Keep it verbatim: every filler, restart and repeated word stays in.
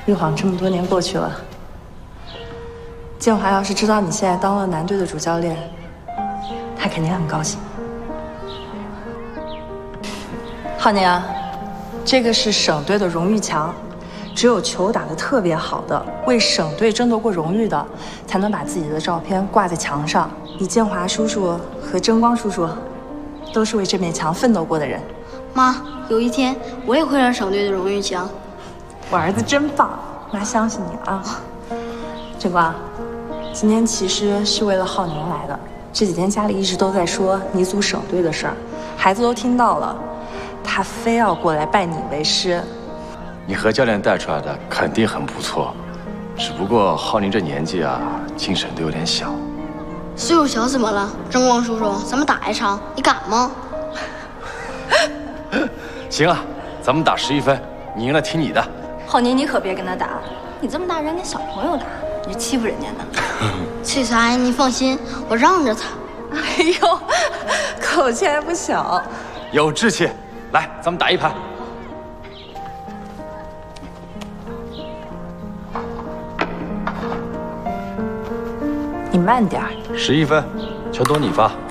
一晃这么多年过去了，建华要是知道你现在当了男队的主教练，他肯定很高兴。浩宁啊，这个是省队的荣誉墙，只有球打得特别好的，为省队争夺过荣誉的，才能把自己的照片挂在墙上。你建华叔叔和争光叔叔，都是为这面墙奋斗过的人。 妈，有一天我也会让省队的荣誉墙。 我儿子真棒，妈相信你啊。争光，今天其实是为了浩宁来的。这几天家里一直都在说你组省队的事儿，孩子都听到了，他非要过来拜你为师。 你何教练带出来的肯定很不错，只不过浩宁这年纪啊，进省队有点小。 岁数小怎么了？争光叔叔，咱们打一场，你敢吗？ 行啊，咱们打十一分，你赢了听你的。 浩宁，你可别跟他打，你这么大人跟小朋友打，你是欺负人家呢。 翠翠阿姨，您放心，我让着他。 哎呦，口气还不小， 有志气。来，咱们打一盘。 你慢点儿。 十一分，球都你发。